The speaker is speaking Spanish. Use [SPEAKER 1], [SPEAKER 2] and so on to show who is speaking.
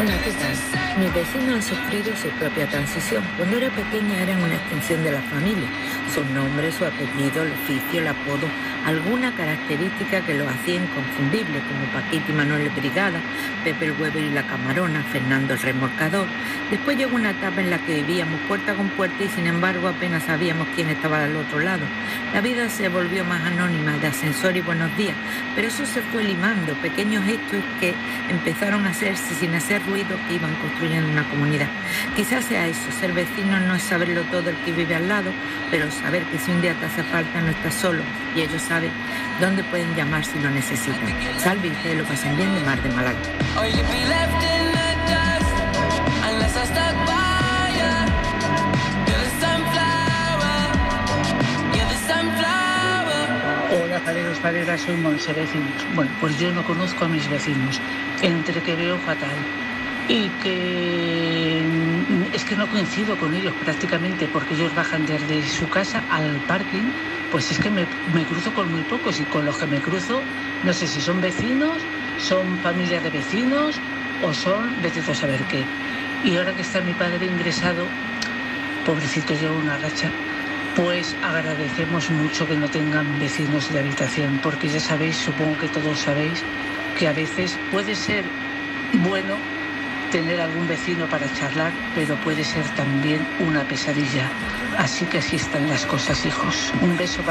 [SPEAKER 1] Hola, ¿qué tal? Mis vecinos han sufrido su propia transición. Cuando era pequeña eran una extensión de la familia. Sus nombres, su apellido, el oficio, el apodo, alguna característica que los hacía inconfundibles, como Paquita y Manuel Brigada, Pepe el Huevo y la Camarona, Fernando el Remolcador. Después llegó una etapa en la que vivíamos puerta con puerta y sin embargo apenas sabíamos quién estaba al otro lado. La vida se volvió más anónima, de ascensor y buenos días, pero eso se fue limando, pequeños gestos que empezaron a hacerse sin hacer ruido, que iban construyendo una comunidad. Quizás sea eso, ser vecino no es saberlo todo el que vive al lado, pero saber que si un día te hace falta no estás solo y ellos saben dónde pueden llamar si lo necesitan. Salve y ustedes lo pasen bien, de Mar de Málaga.
[SPEAKER 2] Hola, paleros, paleras, soy Monse, vecinos. Bueno, pues yo no conozco a mis vecinos, entre que veo fatal y que es que no coincido con ellos prácticamente, porque ellos bajan desde su casa al parking, pues es que me cruzo con muy pocos, y con los que me cruzo no sé si son vecinos, son familia de vecinos o son vete a saber qué. Y ahora que está mi padre ingresado, pobrecito, lleva una racha, pues agradecemos mucho que no tengan vecinos de habitación, porque ya sabéis, supongo que todos sabéis, que a veces puede ser bueno tener algún vecino para charlar, pero puede ser también una pesadilla. Así que así están las cosas, hijos. Un beso para